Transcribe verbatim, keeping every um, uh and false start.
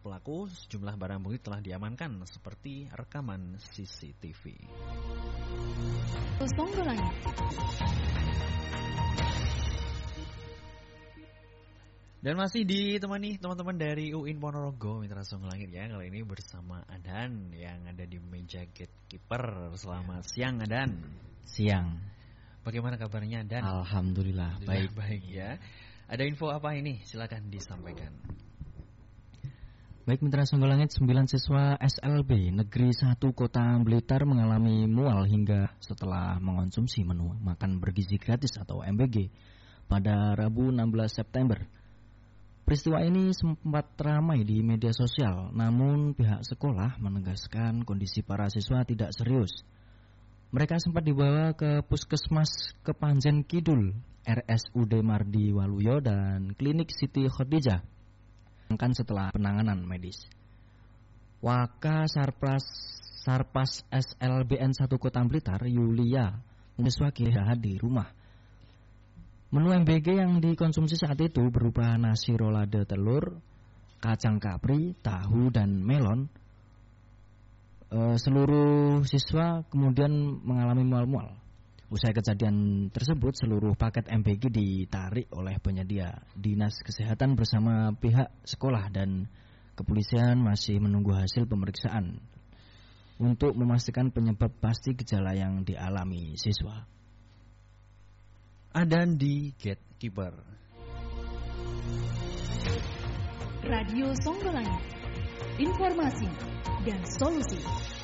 pelaku, sejumlah barang bukti telah diamankan seperti rekaman C C T V. Dan masih ditemani teman-teman dari U I N Ponorogo, Mitra Songgo Langit ya. Kali ini bersama Adan yang ada di meja gatekeeper. Selamat siang Adan. Siang. Bagaimana kabarnya Adan? Alhamdulillah, baik-baik ya. Ada info apa ini? Silakan disampaikan. Baik Mitra Songgo Langit, sembilan siswa S L B Negeri satu Kota Blitar mengalami mual hingga setelah mengonsumsi menu makan bergizi gratis atau M B G pada Rabu enam belas September. Peristiwa ini sempat ramai di media sosial, namun pihak sekolah menegaskan kondisi para siswa tidak serius. Mereka sempat dibawa ke Puskesmas Kepanjen Kidul, R S U D Mardi Waluyo, dan Klinik Siti Khadijah. Bahkan setelah penanganan medis. Waka Sarpas Sarpas S L B N satu Kota Blitar, Yulia, siswa kira di rumah. Menu M B G yang dikonsumsi saat itu berupa nasi rolade telur, kacang kapri, tahu, dan melon. E, seluruh siswa kemudian mengalami mual-mual. Usai kejadian tersebut, seluruh paket M B G ditarik oleh penyedia. Dinas Kesehatan bersama pihak sekolah dan kepolisian masih menunggu hasil pemeriksaan untuk memastikan penyebab pasti gejala yang dialami siswa. Adan di Gatekeeper. Radio Songgo Langit, informasi dan solusi.